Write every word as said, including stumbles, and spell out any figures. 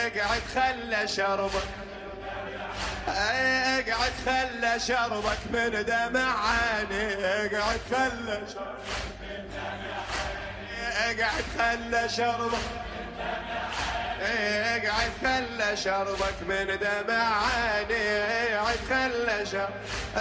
اقعد خلى شربك، اقعد خلى شربك من دمع عيني، اقعد خلى شربك من دمع عيني، اقعد خلى شربك، اقعد خلى شربك من دمع عيني، اقعد خلى شربك